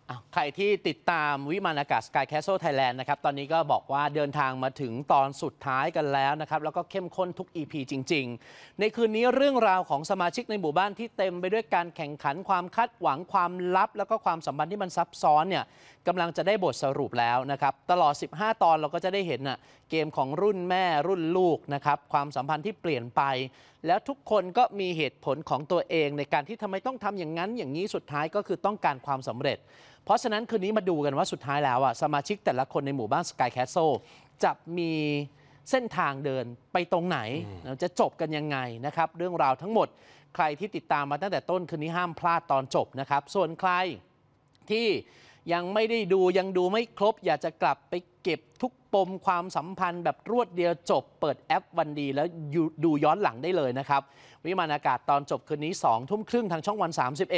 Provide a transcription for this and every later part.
ใครที่ติดตามวิมานอากาศ Sky Castle Thailand นะครับตอนนี้ก็บอกว่าเดินทางมาถึงตอนสุดท้ายกันแล้วนะครับแล้วก็เข้มข้นทุก EP จริงๆในคืนนี้เรื่องราวของสมาชิกในหมู่บ้านที่เต็มไปด้วยการแข่งขันความคาดหวังความลับแล้วก็ความสัมพันธ์ที่มันซับซ้อนเนี่ยกำลังจะได้บทสรุปแล้วนะครับตลอด15 ตอนเราก็จะได้เห็นเกมของรุ่นแม่รุ่นลูกนะครับความสัมพันธ์ที่เปลี่ยนไปแล้วทุกคนก็มีเหตุผลของตัวเองในการที่ทำไมต้องทำอย่างนั้นอย่างนี้สุดท้ายก็คือต้องการความสำเร็จเพราะฉะนั้นคืนนี้มาดูกันว่าสุดท้ายแล้วสมาชิกแต่ละคนในหมู่บ้าน Sky Castle จะมีเส้นทางเดินไปตรงไหนจะจบกันยังไงนะครับเรื่องราวทั้งหมดใครที่ติดตามมาตั้งแต่ต้นคืนนี้ห้ามพลาดตอนจบนะครับส่วนใครที่ยังไม่ได้ดูยังดูไม่ครบอยากจะกลับไปเก็บทุกปมความสัมพันธ์แบบรวดเดียวจบเปิดแอปวันดีแล้วดูย้อนหลังได้เลยนะครับวิมานอากาศตอนจบคืนนี้ 20:30 ทางช่องวัน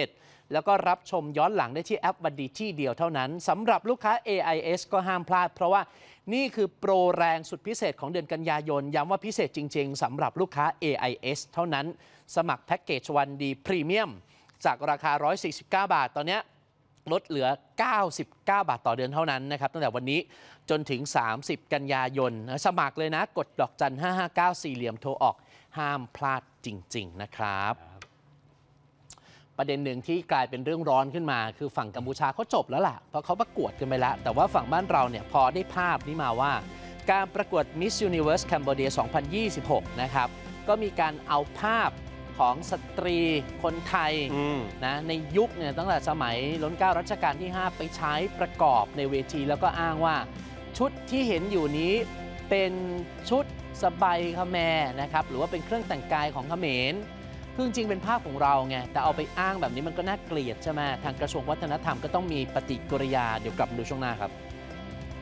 31แล้วก็รับชมย้อนหลังได้ที่แอปวันดีที่เดียวเท่านั้นสำหรับลูกค้า AIS ก็ห้ามพลาดเพราะว่านี่คือโปรแรงสุดพิเศษของเดือนกันยายนย้ำว่าพิเศษจริงๆสำหรับลูกค้า AIS เท่านั้นสมัครแพ็กเกจวันดีพรีเมียมจากราคา149 บาทตอนนี้ลดเหลือ99 บาทต่อเดือนเท่านั้นนะครับตั้งแต่วันนี้จนถึง30 กันยายนสมัครเลยนะกดดอกจัน559 4เหลี่ยมโทรออกห้ามพลาดจริงๆนะครับประเด็นหนึ่งที่กลายเป็นเรื่องร้อนขึ้นมาคือฝั่งกัมพูชาเขาจบแล้วล่ะเพราะเขาประกวดกันไปแล้วแต่ว่าฝั่งบ้านเราเนี่ยพอได้ภาพนี้มาว่าการประกวด Miss Universe Cambodia 2026 นะครับก็มีการเอาภาพของสตรีคนไทยนะในยุคเนี่ยตั้งแต่สมัยรัชกาลรัชกาลที่ 5 ไปใช้ประกอบในเวทีแล้วก็อ้างว่าชุดที่เห็นอยู่นี้เป็นชุดสบายเขมรนะครับหรือว่าเป็นเครื่องแต่งกายของเขมรคือจริงเป็นภาพของเราไงแต่เอาไปอ้างแบบนี้มันก็น่าเกลียดใช่ไหมทางกระทรวงวัฒนธรรมก็ต้องมีปฏิกิริยาเดี๋ยวกลับมาดูช่วงหน้าครับ